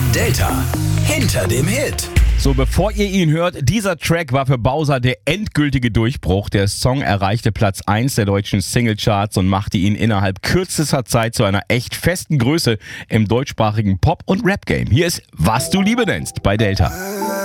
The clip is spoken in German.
Delta hinter dem Hit. So, bevor ihr ihn hört, dieser Track war für Bowser der endgültige Durchbruch. Der Song erreichte Platz 1 der deutschen Singlecharts und machte ihn innerhalb kürzester Zeit zu einer echt festen Größe im deutschsprachigen Pop- und Rap-Game. Hier ist Was du Liebe nennst bei Delta.